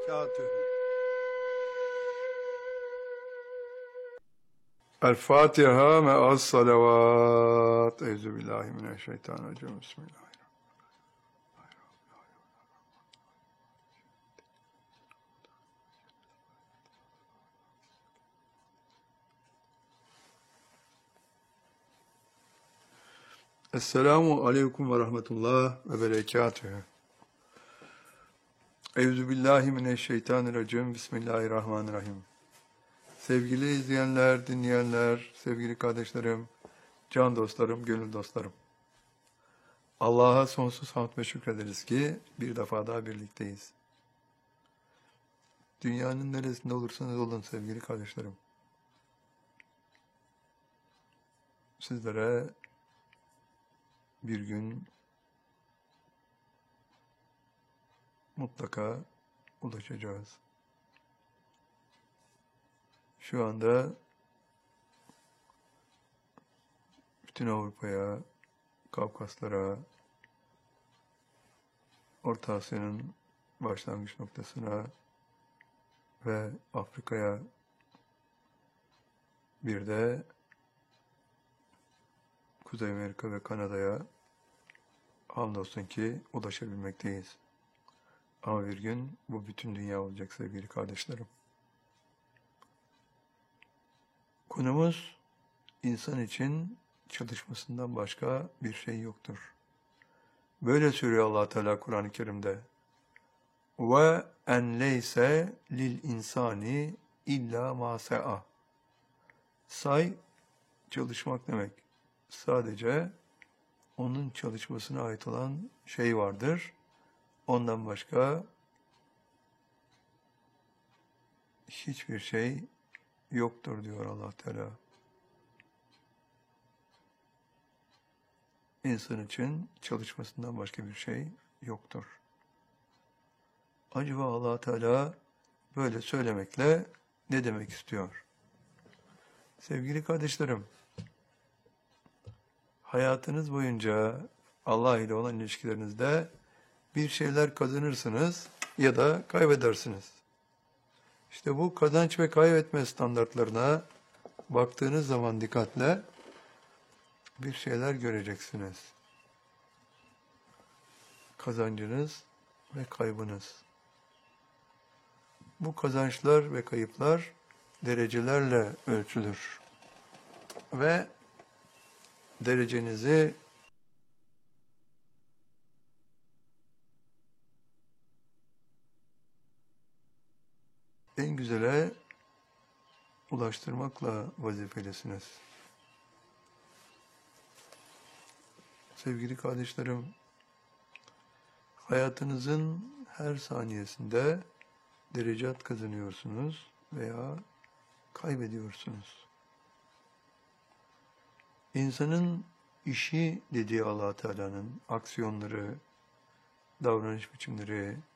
berekatühü. El Fatiha me'as salavat. Euzubillahimineşşeytanirracim. Bismillahirrahmanirrahim. Esselamu aleyküm ve rahmetullah ve berekatühü. Euzubillahimineşşeytanirracim. Bismillahirrahmanirrahim. Sevgili izleyenler, dinleyenler, sevgili kardeşlerim, can dostlarım, gönül dostlarım. Allah'a sonsuz hamd ve şükrederiz ki bir defa daha birlikteyiz. Dünyanın neresinde olursanız olun sevgili kardeşlerim. Sizlere bir gün mutlaka ulaşacağız. Şu anda bütün Avrupa'ya, Kafkaslara, Orta Asya'nın başlangıç noktasına ve Afrika'ya, bir de Kuzey Amerika ve Kanada'ya hamdolsun ki ulaşabilmekteyiz. Ama bir gün bu bütün dünya olacak sevgili kardeşlerim. Konumuz insan için çalışmasından başka bir şey yoktur. Böyle söylüyor Allah Teala Kur'an-ı Kerim'de. Ve en leyse lil insani illa ma sa'a. Say çalışmak demek. Sadece onun çalışmasına ait olan şey vardır. Ondan başka hiçbir şey yoktur diyor Allah Teala. İnsan için çalışmasından başka bir şey yoktur. Acaba Allah Teala böyle söylemekle ne demek istiyor? Sevgili kardeşlerim, hayatınız boyunca Allah ile olan ilişkilerinizde bir şeyler kazanırsınız ya da kaybedersiniz. İşte bu kazanç ve kaybetme standartlarına baktığınız zaman dikkatle bir şeyler göreceksiniz. Kazancınız ve kaybınız. Bu kazançlar ve kayıplar derecelerle ölçülür. Ve derecenizi en güzele ulaştırmakla vazifelisiniz. Sevgili kardeşlerim, hayatınızın her saniyesinde derecat kazanıyorsunuz veya kaybediyorsunuz. İnsanın işi dediği Allah Teala'nın aksiyonları, davranış biçimleri,